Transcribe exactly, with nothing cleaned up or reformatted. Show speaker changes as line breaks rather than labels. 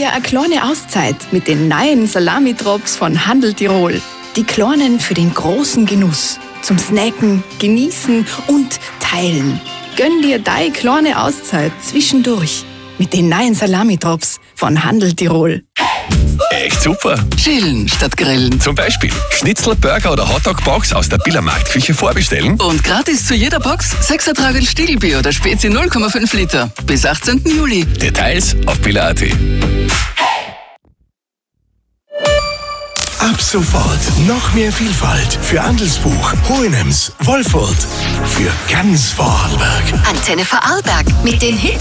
dir eine kleine Auszeit mit den neuen Salami-Drops von Handel Tirol. Die kleinen für den großen Genuss. Zum Snacken, Genießen und Teilen. Gönn dir deine kleine Auszeit zwischendurch mit den neuen Salami-Drops von Handel Tirol.
Echt super!
Chillen statt grillen.
Zum Beispiel Schnitzel, Burger oder Hotdog-Box aus der Billermarktküche vorbestellen.
Und gratis zu jeder Box sechs Ertragen Stiegelbier oder Spezi null Komma fünf Liter. Bis achtzehnten Juli.
Details auf biller punkt at.
Ab sofort noch mehr Vielfalt für Andelsbuch, Hohenems, Wolfurt, für ganz Vorarlberg.
Antenne Vorarlberg mit den Hits